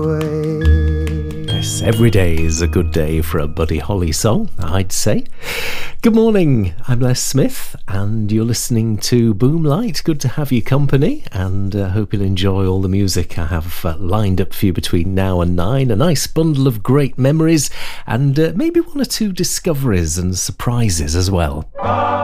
Yes, every day is a good day for a Buddy Holly song, I'd say. Good morning, I'm Les Smith, and you're listening to Boomlight. Good to have your company, and hope you'll enjoy all the music I have lined up for you between now and 9. A nice bundle of great memories, and maybe one or two discoveries and surprises as well.